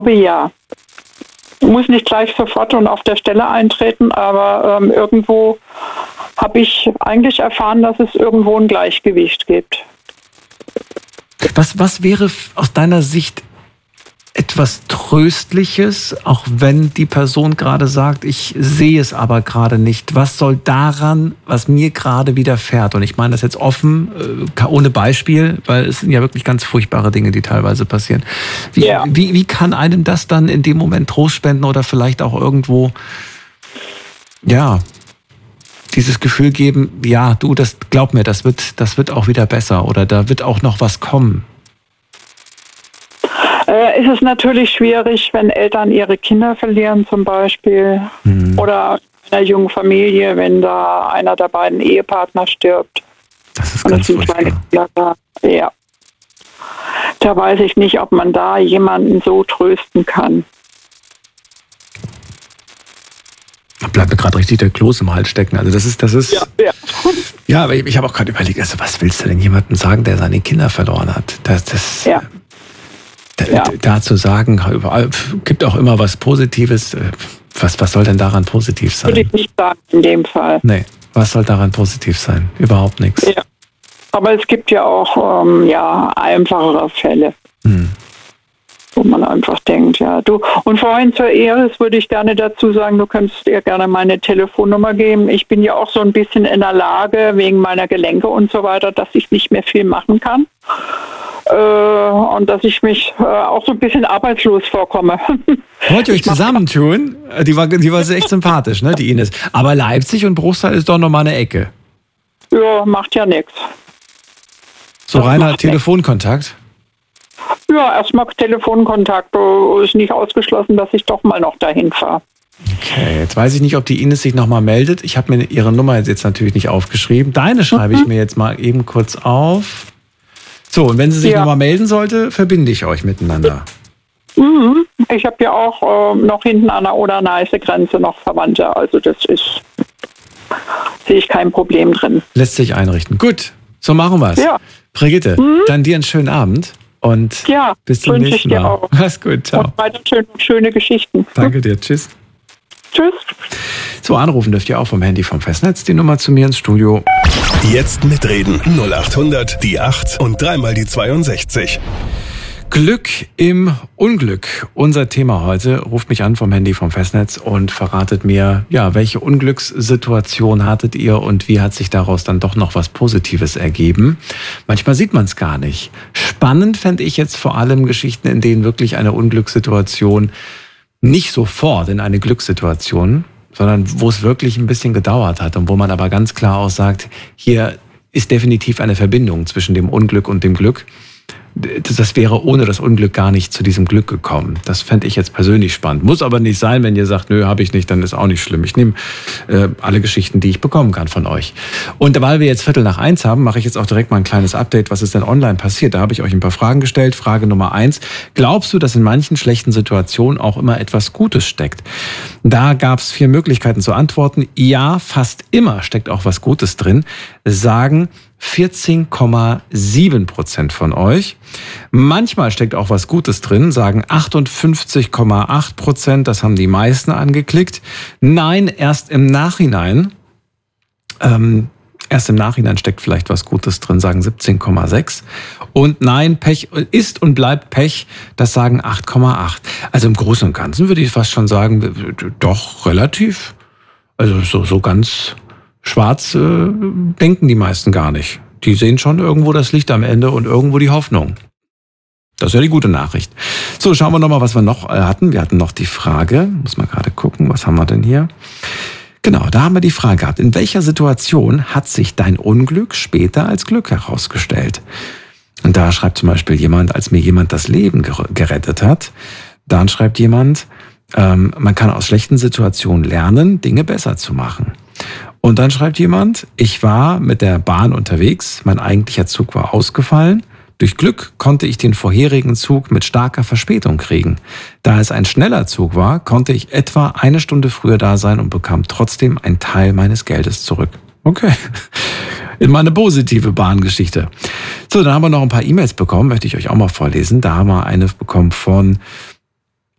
ja. Muss nicht gleich sofort und auf der Stelle eintreten, aber irgendwo habe ich eigentlich erfahren, dass es irgendwo ein Gleichgewicht gibt. Was wäre aus deiner Sicht etwas Tröstliches, auch wenn die Person gerade sagt, ich sehe es aber gerade nicht? Was soll daran, was mir gerade widerfährt? Und ich meine das jetzt offen, ohne Beispiel, weil es sind ja wirklich ganz furchtbare Dinge, die teilweise passieren. Wie kann einem das dann in dem Moment Trost spenden oder vielleicht auch irgendwo, ja, dieses Gefühl geben, ja, du, das glaub mir, das wird auch wieder besser oder da wird auch noch was kommen? Es ist natürlich schwierig, wenn Eltern ihre Kinder verlieren zum Beispiel oder in einer jungen Familie, wenn da einer der beiden Ehepartner stirbt. Das ist ganz furchtbar. Ja. Da weiß ich nicht, ob man da jemanden so trösten kann. Da bleibt mir gerade richtig der Kloß im Hals stecken. Also das ist. Ja, aber ich habe auch gerade überlegt, also was willst du denn jemandem sagen, der seine Kinder verloren hat? Da zu sagen, gibt auch immer was Positives. Was soll denn daran positiv sein? Würde ich nicht sagen in dem Fall. Nee, was soll daran positiv sein? Überhaupt nichts. Ja. Aber es gibt ja auch einfachere Fälle, wo man einfach denkt, ja, du. Und vorhin zur Ehre würde ich gerne dazu sagen, du könntest dir gerne meine Telefonnummer geben. Ich bin ja auch so ein bisschen in der Lage, wegen meiner Gelenke und so weiter, dass ich nicht mehr viel machen kann. Und dass ich mich auch so ein bisschen arbeitslos vorkomme. Wollt ihr euch zusammentun? Die war echt sympathisch, ne, die Ines. Aber Leipzig und Bruchsal ist doch nochmal eine Ecke. Ja, macht ja nichts. So reiner Telefonkontakt? Ja, erstmal Telefonkontakt. Ist nicht ausgeschlossen, dass ich doch mal noch dahin fahre. Okay, jetzt weiß ich nicht, ob die Ines sich nochmal meldet. Ich habe mir ihre Nummer jetzt natürlich nicht aufgeschrieben. Deine schreibe ich mir jetzt mal eben kurz auf. So, und wenn sie sich nochmal melden sollte, verbinde ich euch miteinander. Ich habe ja auch noch hinten an der Oder-Neiße-Grenze noch Verwandte. Also sehe ich kein Problem drin. Lässt sich einrichten. Gut, so machen wir es. Ja. Brigitte, dann dir einen schönen Abend und bis zum nächsten Mal. Auch. Mach's gut, ciao. Und weiter schöne Geschichten. Danke dir, tschüss. Tschüss. So, anrufen dürft ihr auch vom Handy vom Festnetz. Die Nummer zu mir ins Studio. Jetzt mitreden. 0800 die 8 und dreimal die 62. Glück im Unglück. Unser Thema heute. Ruft mich an vom Handy vom Festnetz und verratet mir, ja, welche Unglückssituation hattet ihr und wie hat sich daraus dann doch noch was Positives ergeben? Manchmal sieht man es gar nicht. Spannend fände ich jetzt vor allem Geschichten, in denen wirklich eine Unglückssituation nicht sofort in eine Glückssituation, sondern wo es wirklich ein bisschen gedauert hat und wo man aber ganz klar auch sagt, hier ist definitiv eine Verbindung zwischen dem Unglück und dem Glück. Das wäre ohne das Unglück gar nicht zu diesem Glück gekommen. Das fände ich jetzt persönlich spannend. Muss aber nicht sein, wenn ihr sagt, nö, habe ich nicht, dann ist auch nicht schlimm. Ich nehme alle Geschichten, die ich bekommen kann von euch. Und weil wir jetzt 1:15 haben, mache ich jetzt auch direkt mal ein kleines Update, was ist denn online passiert. Da habe ich euch ein paar Fragen gestellt. Frage Nummer 1. Glaubst du, dass in manchen schlechten Situationen auch immer etwas Gutes steckt? Da gab es 4 Möglichkeiten zu antworten. Ja, fast immer steckt auch was Gutes drin, sagen 14,7% von euch. Manchmal steckt auch was Gutes drin, sagen 58,8%. Das haben die meisten angeklickt. Nein, erst im Nachhinein. Erst im Nachhinein steckt vielleicht was Gutes drin, sagen 17,6%. Und nein, Pech ist und bleibt Pech, das sagen 8,8%. Also im Großen und Ganzen würde ich fast schon sagen, doch relativ. Also so ganz schwarz denken die meisten gar nicht. Die sehen schon irgendwo das Licht am Ende und irgendwo die Hoffnung. Das ist ja die gute Nachricht. So, schauen wir nochmal, was wir noch hatten. Wir hatten noch die Frage, muss mal gerade gucken, was haben wir denn hier? Genau, da haben wir die Frage gehabt. In welcher Situation hat sich dein Unglück später als Glück herausgestellt? Und da schreibt zum Beispiel jemand, als mir jemand das Leben gerettet hat. Dann schreibt jemand, man kann aus schlechten Situationen lernen, Dinge besser zu machen. Und dann schreibt jemand, ich war mit der Bahn unterwegs, mein eigentlicher Zug war ausgefallen. Durch Glück konnte ich den vorherigen Zug mit starker Verspätung kriegen. Da es ein schneller Zug war, konnte ich etwa 1 Stunde früher da sein und bekam trotzdem einen Teil meines Geldes zurück. Okay, in meine positive Bahngeschichte. So, dann haben wir noch ein paar E-Mails bekommen, möchte ich euch auch mal vorlesen. Da haben wir eine bekommen von